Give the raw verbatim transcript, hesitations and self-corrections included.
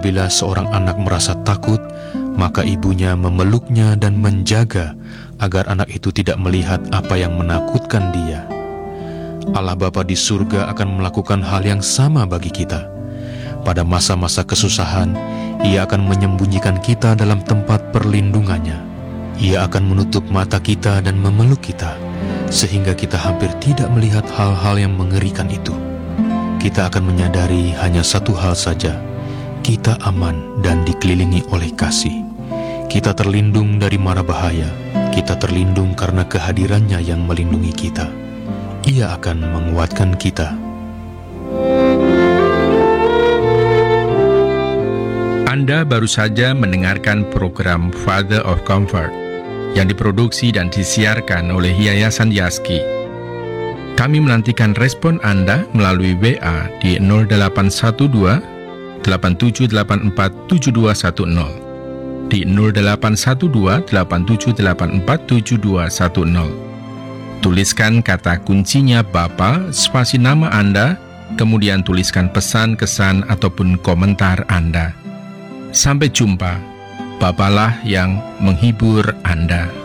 Apabila seorang anak merasa takut, maka ibunya memeluknya dan menjaga agar anak itu tidak melihat apa yang menakutkan dia. Allah Bapa di surga akan melakukan hal yang sama bagi kita. Pada masa-masa kesusahan, Ia akan menyembunyikan kita dalam tempat perlindungannya. Ia akan menutup mata kita dan memeluk kita, sehingga kita hampir tidak melihat hal-hal yang mengerikan itu. Kita akan menyadari hanya satu hal saja: kita aman dan dikelilingi oleh kasih. Kita terlindung dari mara bahaya. Kita terlindung karena kehadirannya yang melindungi kita. Ia akan menguatkan kita. Anda baru saja mendengarkan program Father of Comfort yang diproduksi dan disiarkan oleh Yayasan Yaski. Kami menantikan respon Anda melalui W A di nol delapan satu dua delapan tujuh delapan empat tujuh dua satu nol, di nol delapan satu dua delapan tujuh delapan empat tujuh dua satu nol. Tuliskan kata kuncinya Bapa, spasi nama Anda, kemudian tuliskan pesan, kesan, ataupun komentar Anda. Sampai jumpa. Bapalah yang menghibur Anda.